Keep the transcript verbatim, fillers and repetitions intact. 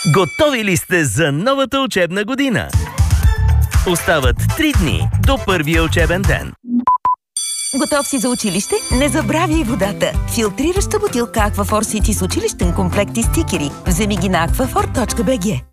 Готови ли сте за новата учебна година? Остават три дни до първия учебен ден. Готов си за училище? Не забравяй водата! Филтрираща бутилка Аквафор Сити с училищен комплект и стикери. Вземи ги на аквафор точка би джи.